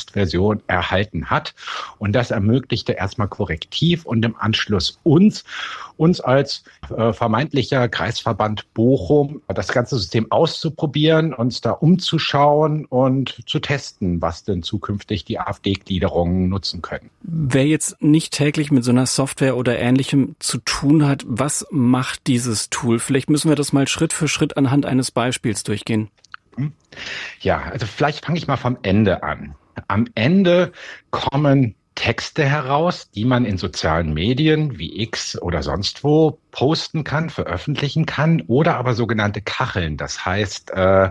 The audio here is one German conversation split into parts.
Textversion erhalten hat. Und das ermöglichte erstmal Korrektiv und im Anschluss uns als vermeintlicher Kreisverband Bochum das ganze System auszuprobieren, uns da umzuschauen und zu testen, was denn zukünftig die AfD-Gliederungen nutzen können. Wer jetzt nicht täglich mit so einer Software oder Ähnlichem zu tun hat, was macht dieses Tool? Vielleicht müssen wir das mal Schritt für Schritt anhand eines Beispiels durchgehen. Ja, also vielleicht fange ich mal vom Ende an. Am Ende kommen Texte heraus, die man in sozialen Medien wie X oder sonst wo posten kann, veröffentlichen kann, oder aber sogenannte Kacheln. Das heißt, wir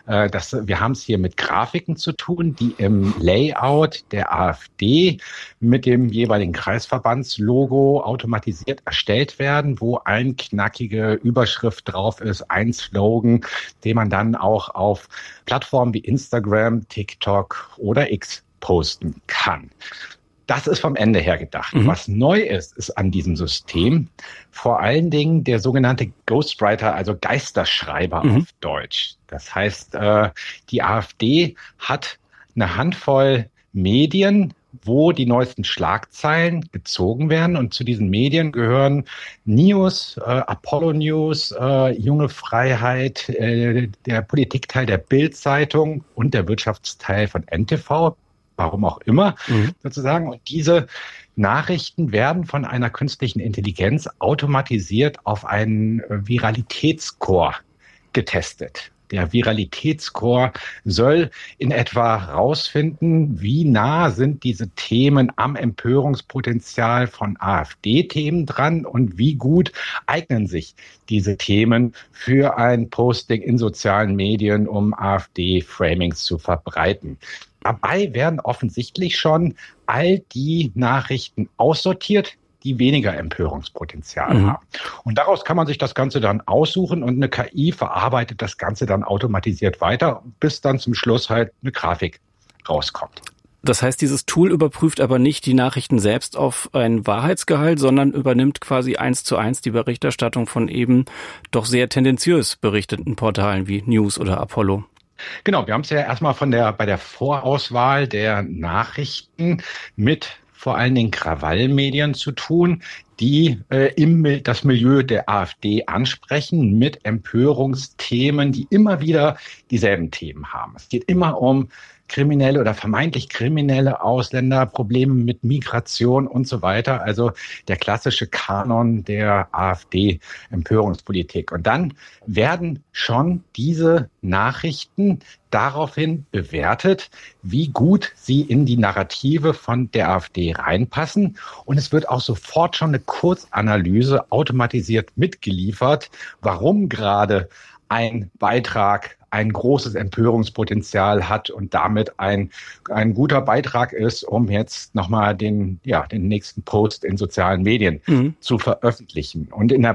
haben es hier mit Grafiken zu tun, die im Layout der AfD mit dem jeweiligen Kreisverbandslogo automatisiert erstellt werden, wo eine knackige Überschrift drauf ist, ein Slogan, den man dann auch auf Plattformen wie Instagram, TikTok oder X posten kann. Das ist vom Ende her gedacht. Was neu ist an diesem System vor allen Dingen der sogenannte Ghostwriter, also Geisterschreiber auf Deutsch. Das heißt, die AfD hat eine Handvoll Medien, wo die neuesten Schlagzeilen gezogen werden. Und zu diesen Medien gehören News, Apollo News, Junge Freiheit, der Politikteil der Bild-Zeitung und der Wirtschaftsteil von NTV. Warum auch immer, sozusagen. Und diese Nachrichten werden von einer künstlichen Intelligenz automatisiert auf einen Viralitätsscore getestet. Der Viralitätsscore soll in etwa rausfinden, wie nah sind diese Themen am Empörungspotenzial von AfD-Themen dran und wie gut eignen sich diese Themen für ein Posting in sozialen Medien, um AfD-Framings zu verbreiten. Dabei werden offensichtlich schon all die Nachrichten aussortiert, die weniger Empörungspotenzial haben. Und daraus kann man sich das Ganze dann aussuchen und eine KI verarbeitet das Ganze dann automatisiert weiter, bis dann zum Schluss halt eine Grafik rauskommt. Das heißt, dieses Tool überprüft aber nicht die Nachrichten selbst auf einen Wahrheitsgehalt, sondern übernimmt quasi 1:1 die Berichterstattung von eben doch sehr tendenziös berichteten Portalen wie News oder Apollo. Genau, wir haben es ja erstmal bei der Vorauswahl der Nachrichten mit vor allen Dingen Krawallmedien zu tun, die das Milieu der AfD ansprechen mit Empörungsthemen, die immer wieder dieselben Themen haben. Es geht immer um kriminelle oder vermeintlich kriminelle Ausländer, Probleme mit Migration und so weiter. Also der klassische Kanon der AfD-Empörungspolitik. Und dann werden schon diese Nachrichten daraufhin bewertet, wie gut sie in die Narrative von der AfD reinpassen. Und es wird auch sofort schon eine Kurzanalyse automatisiert mitgeliefert, warum gerade ein Beitrag ein großes Empörungspotenzial hat und damit ein guter Beitrag ist, um jetzt nochmal den nächsten Post in sozialen Medien zu veröffentlichen. Und in den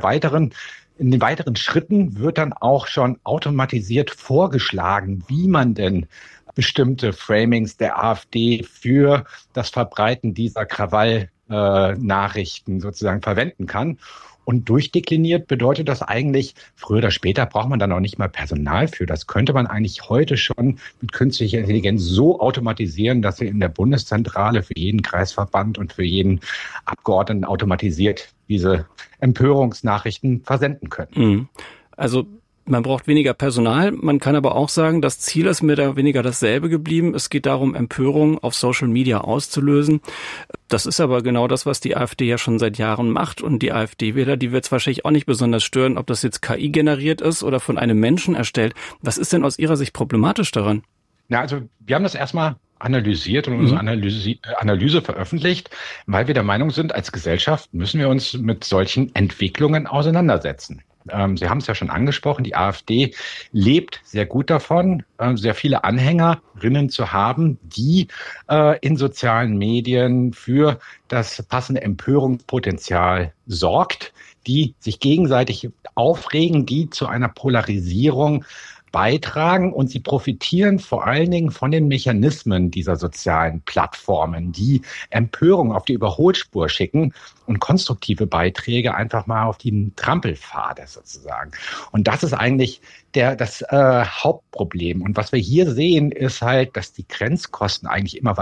weiteren Schritten wird dann auch schon automatisiert vorgeschlagen, wie man denn bestimmte Framings der AfD für das Verbreiten dieser Krawall-Nachrichten sozusagen verwenden kann. Und durchdekliniert bedeutet das eigentlich, früher oder später braucht man dann auch nicht mal Personal für. Das könnte man eigentlich heute schon mit künstlicher Intelligenz so automatisieren, dass wir in der Bundeszentrale für jeden Kreisverband und für jeden Abgeordneten automatisiert diese Empörungsnachrichten versenden können. Also man braucht weniger Personal, man kann aber auch sagen, das Ziel ist mehr oder weniger dasselbe geblieben. Es geht darum, Empörung auf Social Media auszulösen. Das ist aber genau das, was die AfD ja schon seit Jahren macht. Und die AfD-Wähler, die wird es wahrscheinlich auch nicht besonders stören, ob das jetzt KI generiert ist oder von einem Menschen erstellt. Was ist denn aus Ihrer Sicht problematisch daran? Ja, also wir haben das erstmal analysiert und unsere Analyse veröffentlicht, weil wir der Meinung sind, als Gesellschaft müssen wir uns mit solchen Entwicklungen auseinandersetzen. Sie haben es ja schon angesprochen, die AfD lebt sehr gut davon, sehr viele Anhängerinnen zu haben, die in sozialen Medien für das passende Empörungspotenzial sorgt, die sich gegenseitig aufregen, die zu einer Polarisierung beitragen, und sie profitieren vor allen Dingen von den Mechanismen dieser sozialen Plattformen, die Empörung auf die Überholspur schicken und konstruktive Beiträge einfach mal auf die Trampelpfade sozusagen. Und das ist eigentlich das Hauptproblem. Und was wir hier sehen, ist halt, dass die Grenzkosten eigentlich immer